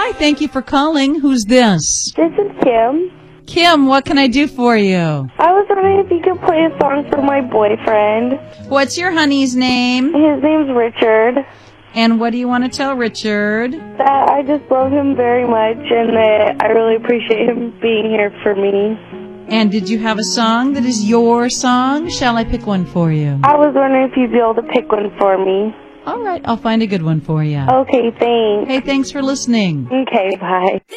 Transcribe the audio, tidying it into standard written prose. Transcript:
Hi, thank you for calling. Who's this? This is Kim. Kim, what can I do for you? I was wondering if you could play a song for my boyfriend. What's your honey's name? His name's Richard. And what do you want to tell Richard? That I just love him very much and that I really appreciate him being here for me. And did you have a song that is your song? Shall I pick one for you? I was wondering if you'd be able to pick one for me. All right, I'll find a good one for you. Okay, thanks. Hey, thanks for listening. Okay, bye.